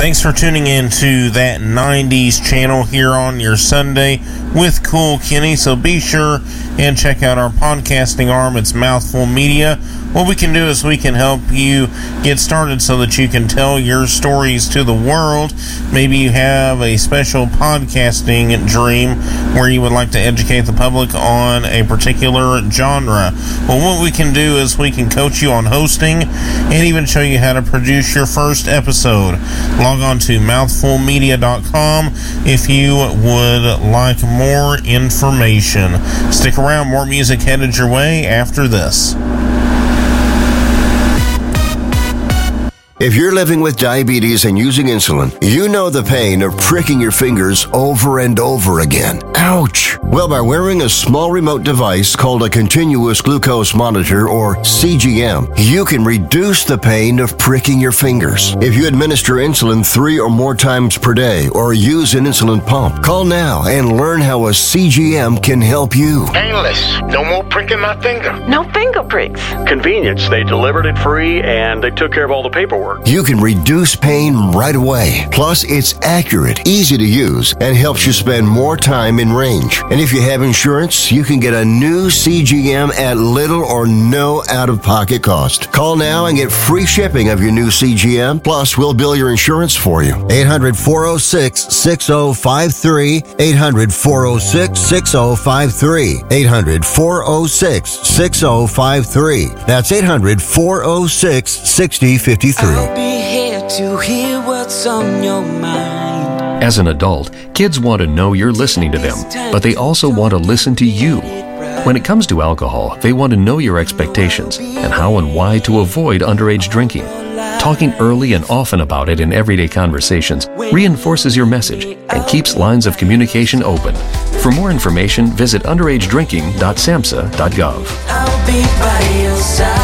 Thanks for tuning in to that 90s channel here on your Sunday with Cool Kenny. So be sure and check out our podcasting arm. It's Mouthful Media. What we can do is we can help you get started so that you can tell your stories to the world. Maybe you have a special podcasting dream where you would like to educate the public on a particular genre. Well, what we can do is we can coach you on hosting and even show you how to produce your first episode. Log on to mouthfulmedia.com if you would like more information. Stick around, more music headed your way after this. If you're living with diabetes and using insulin, you know the pain of pricking your fingers over and over again. Ouch! Well, by wearing a small remote device called a continuous glucose monitor, or CGM, you can reduce the pain of pricking your fingers. If you administer insulin 3 or more times per day or use an insulin pump, call now and learn how a CGM can help you. Painless. No more pricking my finger. No finger pricks. Convenience. They delivered it free and they took care of all the paperwork. You can reduce pain right away. Plus, it's accurate, easy to use, and helps you spend more time in range. And if you have insurance, you can get a new CGM at little or no out-of-pocket cost. Call now and get free shipping of your new CGM. Plus, we'll bill your insurance for you. 800-406-6053. 800-406-6053. 800-406-6053. That's 800-406-6053. I'll be here to hear what's on your mind. As an adult, kids want to know you're listening to them, but they also want to listen to you. When it comes to alcohol, they want to know your expectations and how and why to avoid underage drinking. Talking early and often about it in everyday conversations reinforces your message and keeps lines of communication open. For more information, visit underagedrinking.samhsa.gov. I'll be by your side.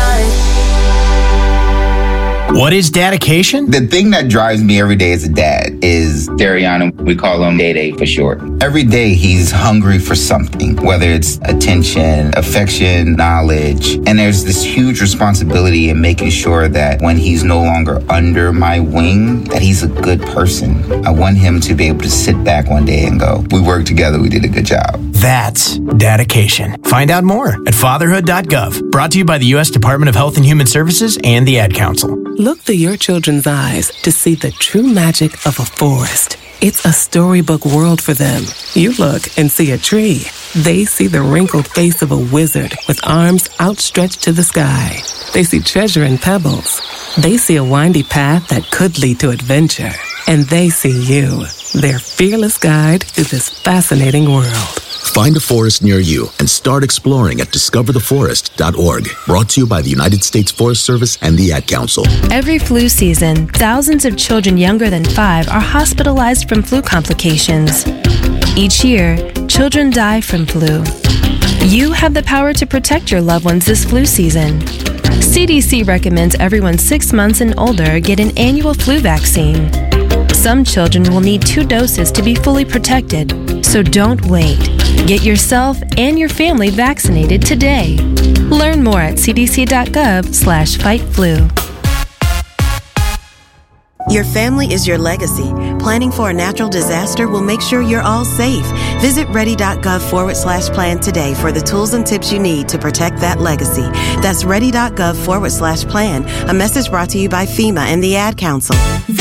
What is dedication? The thing that drives me every day as a dad is Dariano. We call him Day for short. Every day he's hungry for something, whether it's attention, affection, knowledge. And there's this huge responsibility in making sure that when he's no longer under my wing, that he's a good person. I want him to be able to sit back one day and go, we worked together, we did a good job. That's dedication. Find out more at fatherhood.gov. Brought to you by the U.S. Department of Health and Human Services and the Ad Council. Look through your children's eyes to see the true magic of a forest. It's a storybook world for them. You look and see a tree. They see the wrinkled face of a wizard with arms outstretched to the sky. They see treasure in pebbles. They see a windy path that could lead to adventure. And they see you, their fearless guide through this fascinating world. Find a forest near you and start exploring at discovertheforest.org. Brought to you by the United States Forest Service and the Ad Council. Every flu season, thousands of children younger than 5 are hospitalized from flu complications. Each year, children die from flu. You have the power to protect your loved ones this flu season. CDC recommends everyone 6 months and older get an annual flu vaccine. Some children will need 2 doses to be fully protected, so don't wait. Get yourself and your family vaccinated today. Learn more at cdc.gov/fightflu. Your family is your legacy. Planning for a natural disaster will make sure you're all safe. Visit ready.gov/plan today for the tools and tips you need to protect that legacy. That's ready.gov/plan. A message brought to you by FEMA and the Ad Council.